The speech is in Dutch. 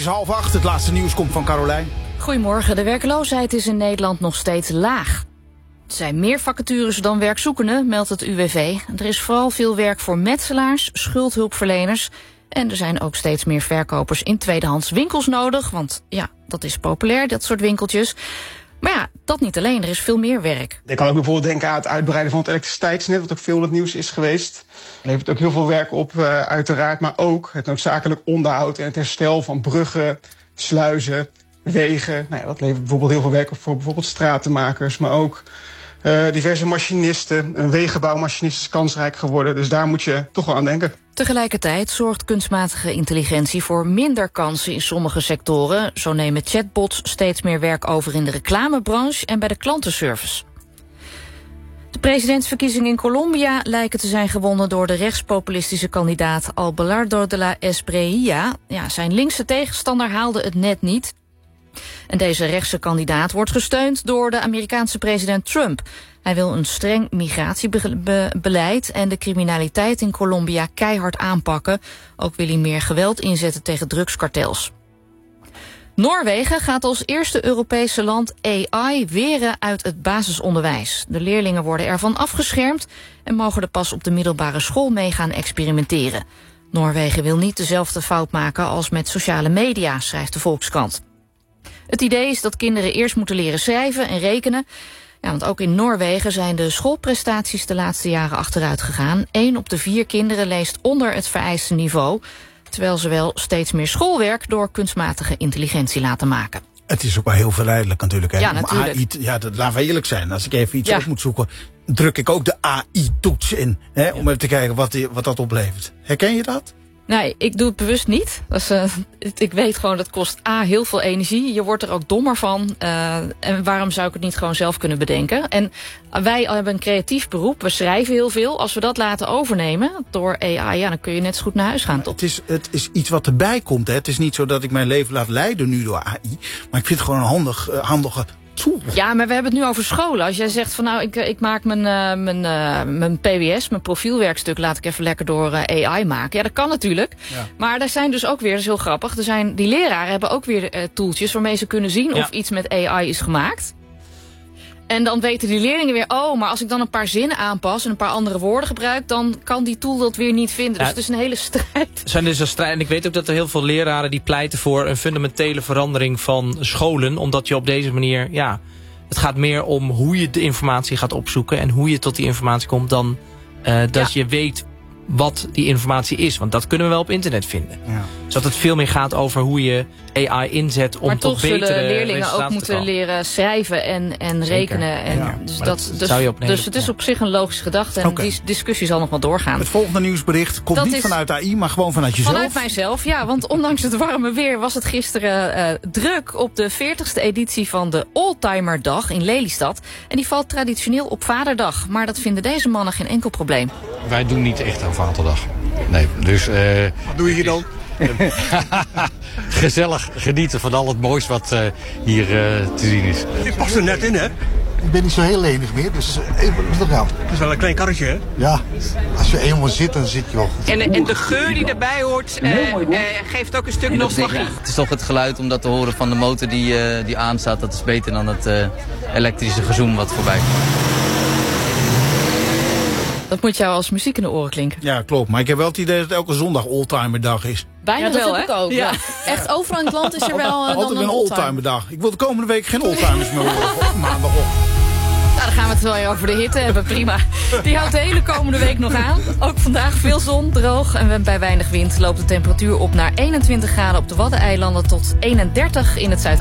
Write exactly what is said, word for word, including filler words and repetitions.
is half acht. Het laatste nieuws komt van Carolijn. Goedemorgen. De werkloosheid is in Nederland nog steeds laag. Er zijn meer vacatures dan werkzoekenden, meldt het U W V. Er is vooral veel werk voor metselaars, schuldhulpverleners. En er zijn ook steeds meer verkopers in tweedehands winkels nodig. Want ja, dat is populair, dat soort winkeltjes. Maar ja, dat niet alleen. Er is veel meer werk. Je kan ook bijvoorbeeld denken aan het uitbreiden van het elektriciteitsnet, wat ook veel in het nieuws is geweest. Er levert ook heel veel werk op, uh, uiteraard. Maar ook het noodzakelijk onderhoud en het herstel van bruggen, sluizen, wegen. Nou ja, dat levert bijvoorbeeld heel veel werk op voor bijvoorbeeld stratenmakers. Maar ook uh, diverse machinisten. Een wegenbouwmachinist is kansrijk geworden. Dus daar moet je toch wel aan denken. Tegelijkertijd zorgt kunstmatige intelligentie voor minder kansen in sommige sectoren. Zo nemen chatbots steeds meer werk over in de reclamebranche en bij de klantenservice. De presidentsverkiezingen in Colombia lijken te zijn gewonnen door de rechtspopulistische kandidaat Abelardo de la Espriella. Ja, zijn linkse tegenstander haalde het net niet. En deze rechtse kandidaat wordt gesteund door de Amerikaanse president Trump. Hij wil een streng migratiebeleid en de criminaliteit in Colombia keihard aanpakken. Ook wil hij meer geweld inzetten tegen drugskartels. Noorwegen gaat als eerste Europese land A I weren uit het basisonderwijs. De leerlingen worden ervan afgeschermd en mogen er pas op de middelbare school mee gaan experimenteren. Noorwegen wil niet dezelfde fout maken als met sociale media, schrijft de Volkskrant. Het idee is dat kinderen eerst moeten leren schrijven en rekenen. Ja, want ook in Noorwegen zijn de schoolprestaties de laatste jaren achteruit gegaan. Eén op de vier kinderen leest onder het vereiste niveau, terwijl ze wel steeds meer schoolwerk door kunstmatige intelligentie laten maken. Het is ook wel heel verleidelijk natuurlijk. Hè? Ja, natuurlijk. A I, ja, dat, laten we eerlijk zijn. Als ik even iets ja. op moet zoeken, druk ik ook de A I-toets in. Hè, om even te kijken wat, die, wat dat oplevert. Herken je dat? Nee, ik doe het bewust niet. Dus, uh, ik weet gewoon, dat kost A, heel veel energie. Je wordt er ook dommer van. Uh, en waarom zou ik het niet gewoon zelf kunnen bedenken? En wij hebben een creatief beroep. We schrijven heel veel. Als we dat laten overnemen door A I, ja, dan kun je net zo goed naar huis gaan. Het is, het is iets wat erbij komt. Hè. Het is niet zo dat ik mijn leven laat leiden nu door A I. Maar ik vind het gewoon een handig, uh, handige tool. Ja, maar we hebben het nu over scholen. Als jij zegt van nou, ik, ik maak mijn, uh, mijn, uh, mijn P W S, mijn profielwerkstuk, laat ik even lekker door uh, A I maken. Ja, dat kan natuurlijk. Ja. Maar er zijn dus ook weer, dat is heel grappig, er zijn, die leraren hebben ook weer uh, tooltjes waarmee ze kunnen zien ja. of iets met A I is gemaakt. En dan weten die leerlingen weer, oh, maar als ik dan een paar zinnen aanpas en een paar andere woorden gebruik, dan kan die tool dat weer niet vinden. Dus ja, het is een hele strijd. Het zijn dus een strijd. En ik weet ook dat er heel veel leraren die pleiten voor een fundamentele verandering van scholen. Omdat je op deze manier, ja, het gaat meer om hoe je de informatie gaat opzoeken en hoe je tot die informatie komt dan uh, dat ja. je weet wat die informatie is. Want dat kunnen we wel op internet vinden. Ja. Dus dat het veel meer gaat over hoe je A I inzet om maar tot betere resultaten te komen. Maar toch zullen leerlingen ook moeten komen. leren schrijven en, en rekenen. En ja. Dus, dat, dat, dus, zou je op dus het is op zich een logische gedachte. En okay. die discussie zal nog wel doorgaan. Het volgende nieuwsbericht komt dat niet vanuit A I, maar gewoon vanuit jezelf. Vanuit mijzelf, ja. Want ondanks het warme weer was het gisteren uh, druk op de veertigste editie van de Oldtimerdag in Lelystad. En die valt traditioneel op Vaderdag. Maar dat vinden deze mannen geen enkel probleem. Wij doen niet echt aan Vaderdag. Nee, dus... Uh, wat doe je hier dan? Gezellig genieten van al het moois wat uh, hier uh, te zien is. Je past er net in, hè? Ik ben niet zo heel lenig meer, dus even rustig aan. Het is wel een klein karretje, hè? Ja, als je eenmaal zit, dan zit je wel goed. En, en de geur die erbij hoort, uh, uh, geeft ook een stuk nostalgie. Ja, het is toch het geluid om dat te horen van de motor die, uh, die aanstaat. Dat is beter dan het uh, elektrische gezoem wat voorbij komt. Dat moet jou als muziek in de oren klinken. Ja, klopt. Maar ik heb wel het idee dat het elke zondag Oldtimerdag is. Bijna ja, dat wel, heb hè? ik ook. Ja. Ja. Echt overal in het land is er wel uh, altijd dan een Oldtimerdag. Ik wil de komende week geen Oldtimers meer horen op maandagochtend. Nou, dan gaan we het wel weer over de hitte hebben. Prima. Die houdt de hele komende week nog aan. Ook vandaag veel zon, droog en bij weinig wind loopt de temperatuur op naar eenentwintig graden op de Waddeneilanden tot eenendertig in het zuidoosten.